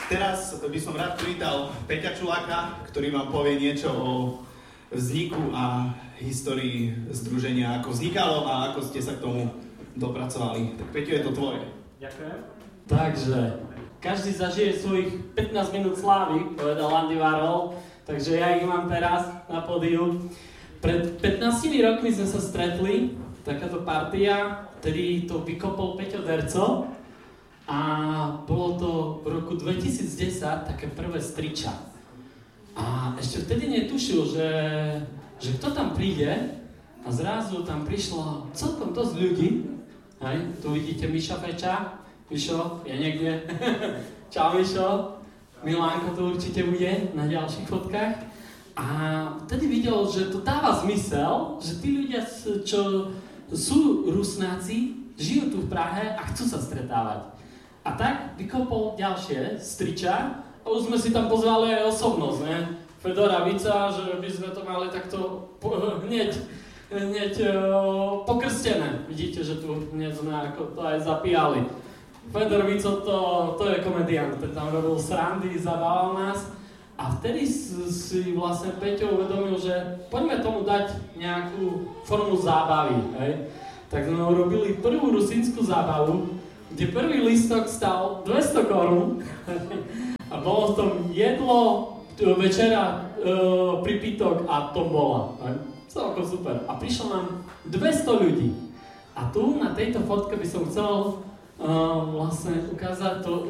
Teraz by som rád privítal Peťa Čuláka, ktorý vám povie niečo o vzniku a histórii združenia, ako vznikalo a ako ste sa k tomu dopracovali. Tak Peťo, je to tvoje. Ďakujem. Takže, každý zažije svojich 15 minút slávy, povedal Andy Warhol, takže ja ich mám teraz na pódiu. Pred 15 rokmi sme sa stretli, takáto partia, ktorý to vykopol Peťo Derco. A bolo to v roku 2010 také prvé striča. A ešte vtedy netušil, že kto tam príde a zrazu tam prišlo celkom dosť ľudí. Hej, tu vidíte Miša Feča. Mišo, je niekde. Čau Mišo. Milánko tu určite bude na ďalších fotkách. A vtedy videl, že to dáva zmysel, že tí ľudia, čo sú Rusnáci, žijú tu v Prahe a chcú sa stretávať. A tak vykopol ďalšie striča a už sme si tam pozvali aj osobnosť, ne? Fedora Vica, že by sme to mali takto hneď pokrstené. Vidíte, že tu hneď sme ako to aj zapíjali. Fedor Vico to je komediant, ktorý tam robil srandy, zabával nás. A vtedy si vlastne Peťo uvedomil, že poďme tomu dať nejakú formu zábavy, hej? Tak sme urobili prvú rusínsku zábavu, kde prvý lístok stal 200 korún a bolo v tom jedlo, večera, pripítok a tombola. Celkom super. A prišlo nám 200 ľudí. A tu na tejto fotke by som chcel vlastne ukázať to,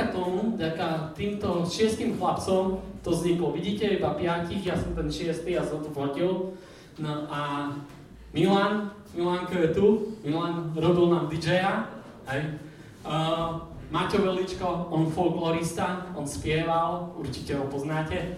vďaka týmto 6 chlapcom to vzniklo. Vidíte, iba 5, ja som ten 6, ja som tu fotil. No a Milanko je tu, Milan robil nám DJ-a, hej. Maťo Veličko, on folklorista, on spieval, určite ho poznáte.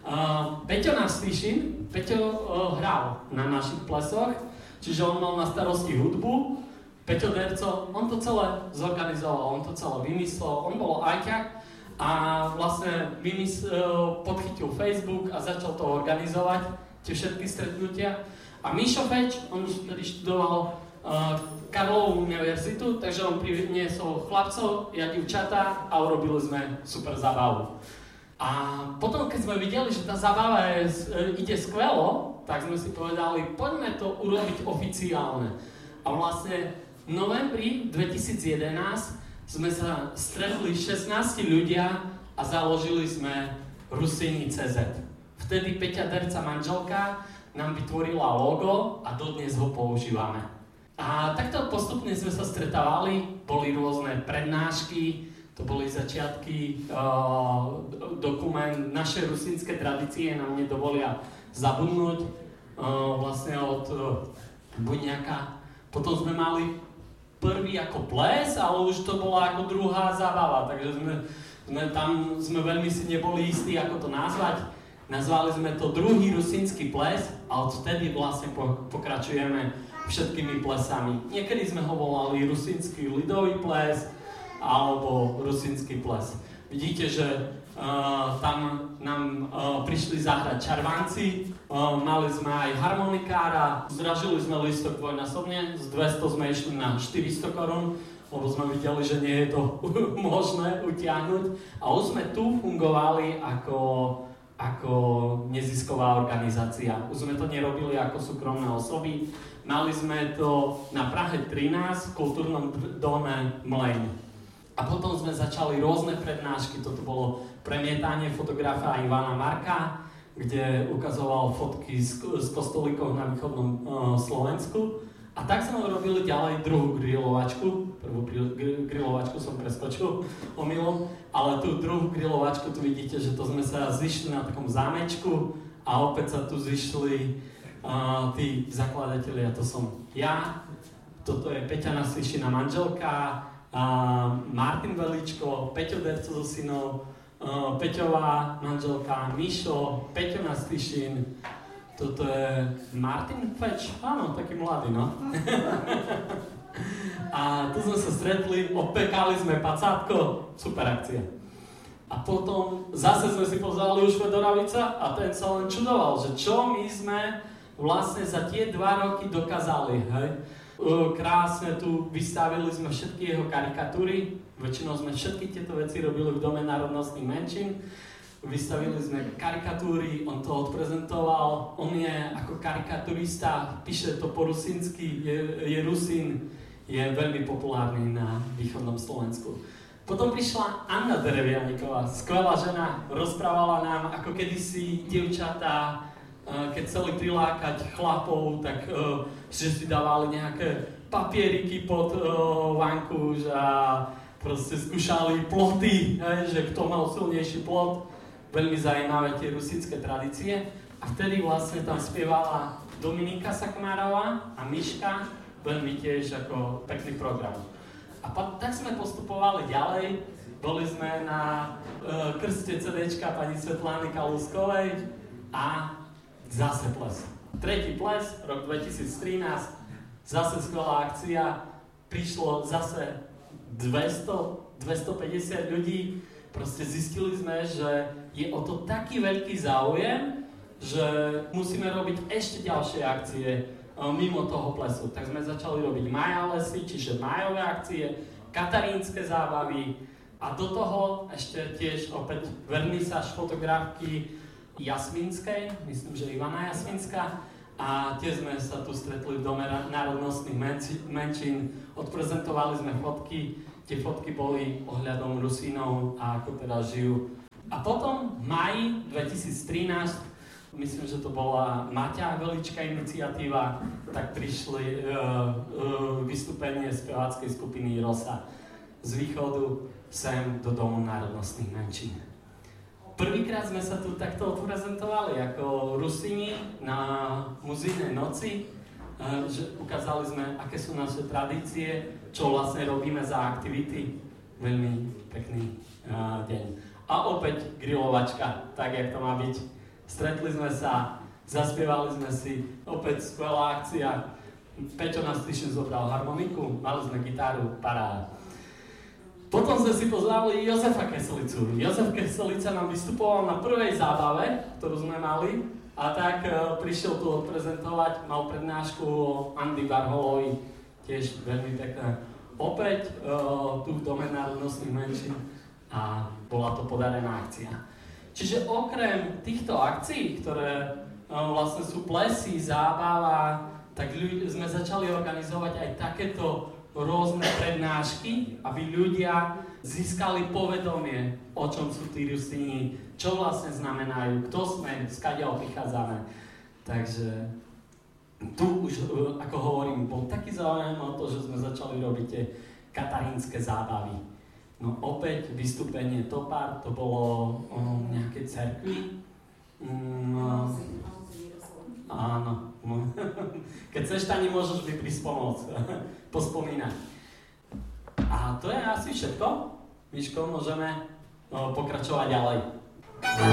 Peťo Nastišin, Peťo hral na našich plesoch, čiže on mal na starosti hudbu. Peťo Derco, on to celé zorganizoval, on to celé vymyslel, on bol ajťak a vlastne podchytil Facebook a začal to organizovať, tie všetky stretnutia. A Mišo Feč, on už vtedy študoval Karlovú univerzitu, takže on priniesol chlapcov, ja dievčatá a urobili sme super zábavu. A potom, keď sme videli, že tá zábava ide skvelo, tak sme si povedali, poďme to urobiť oficiálne. A vlastne v novembri 2011 sme sa stretli 16 ľudia a založili sme Rusíni.cz. Vtedy Peťa Derca, manželka, nám vytvorila logo a dodnes ho používame. A takto postupne sme sa stretávali, boli rôzne prednášky, to boli začiatky, dokument, naše rusínske tradície nám nedovolia zabudnúť, vlastne od Buňaka. Potom sme mali prvý ako ples, ale už to bola ako druhá zábava, takže sme veľmi si neboli istí, ako to nazvať. Nazvali sme to druhý rusínsky ples a odtedy vlastne pokračujeme všetkými plesami. Niekedy sme ho volali rusínsky ľudový ples alebo rusínsky ples. Vidíte, že tam nám prišli zahrať čarvanci, mali sme aj harmonikára, zdražili sme lístok dvojnásobne, z 200 sme išli na 400 korún, lebo sme videli, že nie je to možné utiahnuť. A už sme tu fungovali ako nezisková organizácia. Už sme to nerobili ako súkromné osoby. Mali sme to na Prahe 13 v kultúrnom dome Mleň. A potom sme začali rôzne prednášky. Toto bolo premietanie fotografa Ivana Marka, kde ukazoval fotky z kostolíkov na východnom Slovensku. A tak sme robili ďalej druhú grilovačku. Prvú grilovačku som preskočil omylom, ale tú druhú grilovačku tu vidíte, že to sme sa zišli na takom zámečku a opäť sa tu zišli tí zakladatelia, to som ja, toto je Peťa Nastišina manželka, Martin Veličko, Peťo Derco so synom, Peťová manželka, Mišo, Peťo Nastišin, toto je Martin Feč, áno, taký mladý, no. A tu sme sa stretli, opekali sme pacátko, super akcia. A potom zase sme si pozvali už Fedora Vica a ten sa len čudoval, že čo my sme vlastne za tie 2 roky dokázali, hej. Krásne tu vystavili sme všetky jeho karikatúry. Väčšinou sme všetky tieto veci robili v Dome národnostných menšín. Vystavili sme karikatúry, on to odprezentoval. On je ako karikaturista, píše to po rusínsky, je Rusín, je veľmi populárny na východnom Slovensku. Potom prišla Anna Derevianiková, skvelá žena, rozprávala nám, ako kedysi dievčatá, keď chceli prilákať chlapov, tak že si dávali nejaké papieriky pod vankuš a proste skúšali ploty, že kto mal silnejší plot. Veľmi zaujímavé tie rusínske tradície. A vtedy vlastne tam spievala Dominika Sakmárová a Miška, veľmi tiež ako pekný program. A tak sme postupovali ďalej. Boli sme na krste CDčka pani Svetlány Kaluskovej a zase ples. Tretí ples, rok 2013, zase skvelá akcia. Prišlo zase 200-250 ľudí. Proste zistili sme, že je o to taký veľký záujem, že musíme robiť ešte ďalšie akcie mimo toho plesu. Tak sme začali robiť Majálesy, čiže májové akcie, katarínske zábavy a do toho ešte tiež opäť vernisáž fotografky Jasminskej, myslím, že Ivana Jasminská, a tiež sme sa tu stretli v Dome národnostných menšín, odprezentovali sme fotky, tie fotky boli ohľadom Rusínov a ako teda žijú. A potom v máji 2013, myslím, že to bola Maťa Velička iniciatíva, tak prišli vystúpenie speváckej skupiny Rosa z východu sem do Domu národnostných menšín. Prvýkrát sme sa tu takto odprezentovali ako Rusíni na muzejnej noci, že ukázali sme, aké sú naše tradície, čo vlastne robíme za aktivity. Veľmi pekný deň. A opäť grilovačka, tak jak to má byť. Stretli sme sa, zaspievali sme si, opäť skvelá akcia. Peťo nás týždeň zobral harmoniku, mali sme gitaru, paráda. Potom sme si pozvali Jozefa Keselicu. Jozef Keselica nám vystupoval na prvej zábave, ktorú sme mali, a tak prišiel tu odprezentovať, mal prednášku o Andy Warholovi, tiež veľmi pekné. Opäť tu v Dome národnostných menšín a bola to podarená akcia. Čiže okrem týchto akcií, ktoré vlastne sú plesy, zábava, tak sme začali organizovať aj takéto rôzne prednášky, aby ľudia získali povedomie, o čom sú tí Rusíni, čo vlastne znamenajú, kto sme, skadiaľ prichádzame. Takže tu už, ako hovorím, bol taký záujem o to, že sme začali robiť tie katarínske zábavy. No opäť vystúpenie Topár, to bolo v nejakej cerkvi. Áno. Keď chceš, Tani, môžeš mi prísť pomôcť, pospomínať. A to je asi všetko. Miško, môžeme pokračovať ďalej.